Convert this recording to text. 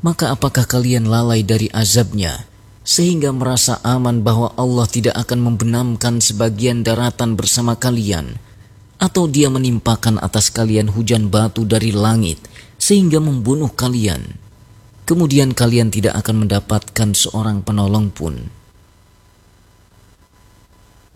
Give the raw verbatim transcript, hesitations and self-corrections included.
Maka apakah kalian lalai dari azabnya, sehingga merasa aman bahwa Allah tidak akan membenamkan sebagian daratan bersama kalian, atau Dia menimpakan atas kalian hujan batu dari langit, sehingga membunuh kalian. Kemudian kalian tidak akan mendapatkan seorang penolong pun.